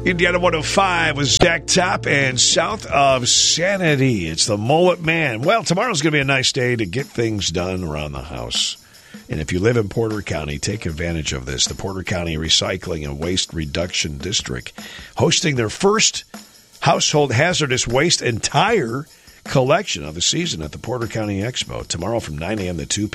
Indiana 105 was Jack Top and South of Sanity. It's the Mullet Man. Well, tomorrow's going to be a nice day to get things done around the house. And if you live in Porter County, take advantage of this. The Porter County Recycling and Waste Reduction District hosting their first household hazardous waste and tire collection of the season at the Porter County Expo tomorrow from 9 a.m. to 2 p.m.